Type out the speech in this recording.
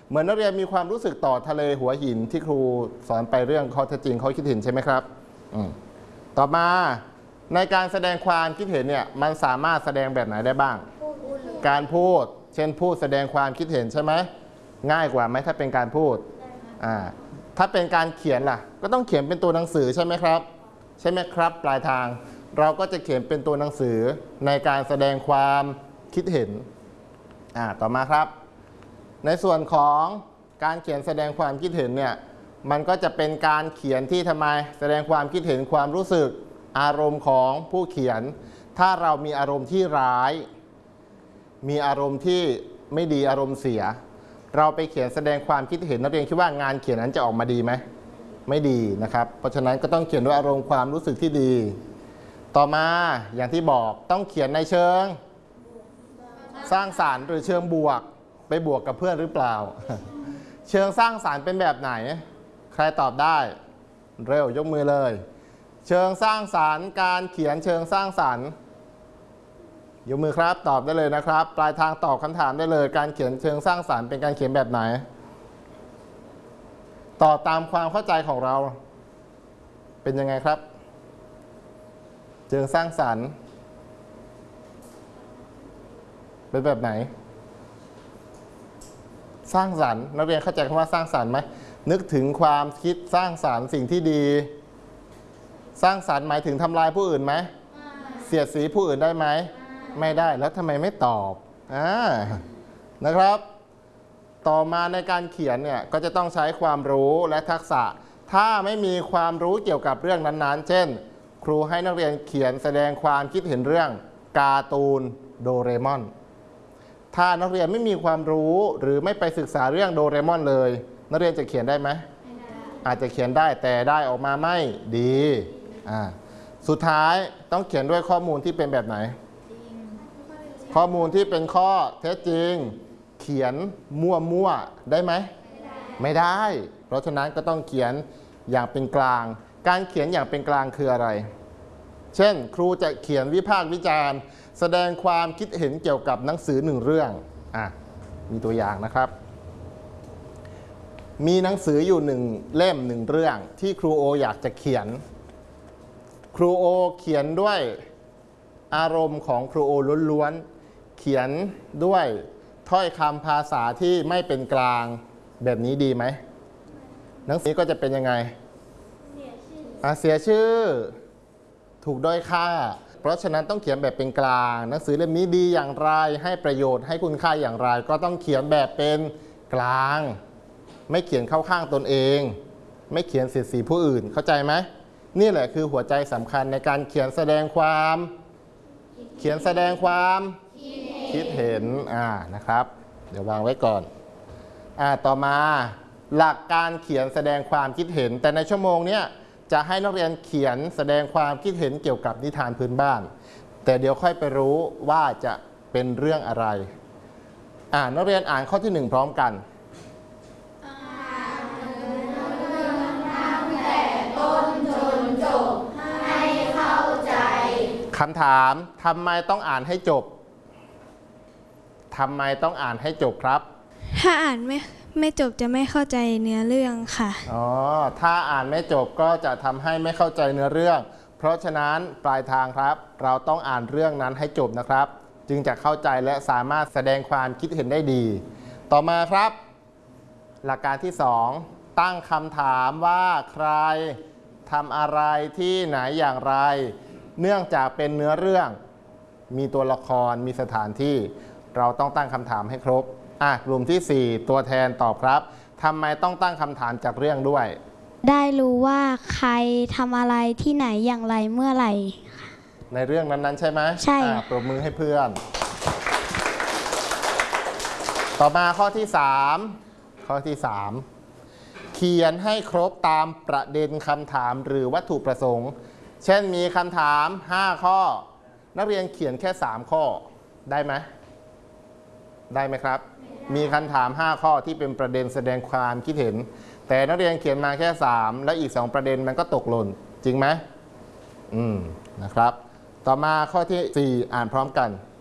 เหมือนนักเรียนมีความรู้สึกต่อทะเลหัวหินที่ครูสอนไปเรื่องข้อเท็จจริงข้อคิดเห็นใช่ไหมครับต่อมาในการแสดงความคิดเห็นเนี่ยมันสามารถแสดงแบบไหนได้บ้างการพูดเช่นพูดแสดงความคิดเห็นใช่ไหมง่ายกว่าไหมถ้าเป็นการพูดถ้าเป็นการเขียนล่ะก็ต้องเขียนเป็นตัวหนังสือใช่ไหมครับใช่ไหมครับปลายทางเราก็จะเขียนเป็นตัวหนังสือในการแสดงความคิดเห็นต่อมาครับในส่วนของการเขียนแสดงความคิดเห็นเนี่ยมันก็จะเป็นการเขียนที่ทำไมแสดงความคิดเห็นความรู้สึกอารมณ์ของผู้เขียนถ้าเรามีอารมณ์ที่ร้ายมีอารมณ์ที่ไม่ดีอารมณ์เสียเราไปเขียนแสดงความคิดเห็นนักเรียนคิดว่างานเขียนนั้นจะออกมาดีไหมไม่ดีนะครับเพราะฉะนั้นก็ต้องเขียนด้วยอารมณ์ความรู้สึกที่ดีต่อมาอย่างที่บอกต้องเขียนในเชิงสร้างสรรค์หรือเชิงบวกไปบวกกับเพื่อนหรือเปล่าเชิงสร้างสรรค์เป็นแบบไหนใครตอบได้เร็วยกมือเลยเชิงสร้างสรรค์การเขียนเชิงสร้างสรรค์ยกมือครับตอบได้เลยนะครับปลายทางตอบคำถามได้เลยการเขียนเชิงสร้างสรรค์เป็นการเขียนแบบไหนตอบตามความเข้าใจของเราเป็นยังไงครับเชิงสร้างสรรค์เป็นแบบไหนสร้างสรรค์นักเรียนเข้าใจคำว่าสร้างสรรค์ไหมนึกถึงความคิดสร้างสรรค์สิ่งที่ดีสร้างสรรค์หมายถึงทำลายผู้อื่นไหมเสียดสีผู้อื่นได้ไหมไม่ได้แล้วทำไมไม่ตอบนะครับต่อมาในการเขียนเนี่ยก็จะต้องใช้ความรู้และทักษะถ้าไม่มีความรู้เกี่ยวกับเรื่องนั้นๆเช่นครูให้นักเรียนเขียนแสดงความคิดเห็นเรื่องการ์ตูนโดเรมอนถ้านักเรียนไม่มีความรู้หรือไม่ไปศึกษาเรื่องโดเรมอนเลยนักเรียนจะเขียนได้ไหมอาจจะเขียนได้แต่ได้ออกมาไม่ดีสุดท้ายต้องเขียนด้วยข้อมูลที่เป็นแบบไหนข้อมูลที่เป็นข้อเท็จจริงเขียนมั่วๆได้ไหมไม่ได้เพราะฉะนั้นก็ต้องเขียนอย่างเป็นกลางการเขียนอย่างเป็นกลางคืออะไรเช่นครูจะเขียนวิพากษ์วิจารณ์แสดงความคิดเห็นเกี่ยวกับหนังสือหนึ่งเรื่องมีตัวอย่างนะครับมีหนังสืออยู่หนึ่งเล่มหนึ่งเรื่องที่ครูโออยากจะเขียนครูโอเขียนด้วยอารมณ์ของครูโอล้วนๆเขียนด้วยถ้อยคำภาษาที่ไม่เป็นกลางแบบนี้ดีไหมหนังสือก็จะเป็นยังไงเสียชื่อถูกด้อยค่าเพราะฉะนั้นต้องเขียนแบบเป็นกลางหนังสือเล่มนี้ดีอย่างไรให้ประโยชน์ให้คุณค่าอย่างไรก็ต้องเขียนแบบเป็นกลางไม่เขียนเข้าข้างตนเองไม่เขียนเสียดสีผู้อื่นเข้าใจไหมนี่แหละคือหัวใจสำคัญในการเขียนแสดงความคิดเห็นนะครับเดี๋ยววางไว้ก่อนต่อมาหลักการเขียนแสดงความคิดเห็นแต่ในชั่วโมงนี้จะให้นักเรียนเขียนแสดงความคิดเห็นเกี่ยวกับนิทานพื้นบ้านแต่เดี๋ยวค่อยไปรู้ว่าจะเป็นเรื่องอะไรนักเรียนอ่านข้อที่1พร้อมกันคำถามทำไมต้องอ่านให้จบทำไมต้องอ่านให้จบครับถ้าอ่านไม่จบจะไม่เข้าใจเนื้อเรื่องค่ะถ้าอ่านไม่จบก็จะทำให้ไม่เข้าใจเนื้อเรื่องเพราะฉะนั้นปลายทางครับเราต้องอ่านเรื่องนั้นให้จบนะครับจึงจะเข้าใจและสามารถแสดงความคิดเห็นได้ดีต่อมาครับหลักการที่2ตั้งคำถามว่าใครทำอะไรที่ไหนอย่างไรเนื่องจากเป็นเนื้อเรื่องมีตัวละครมีสถานที่เราต้องตั้งคำถามให้ครบกลุ่มที่4ตัวแทนตอบครับทำไมต้องตั้งคำถามจากเรื่องด้วยได้รู้ว่าใครทำอะไรที่ไหนอย่างไรเมื่อไหร่ในเรื่องนั้นๆใช่ไหมใช่ปรบมือให้เพื่อนต่อมาข้อที่3เขียนให้ครบตามประเด็นคำถามหรือวัตถุประสงค์เช่นมีคำถาม5ข้อนักเรียนเขียนแค่3ข้อได้ไหมครับมีคำถาม5ข้อที่เป็นประเด็นแสดงความคิดเห็นแต่นักเรียนเขียนมาแค่3และอีก2ประเด็นมันก็ตกหล่นจริงไหมนะครับต่อมาข้อที่4อ่านพร้อมกัน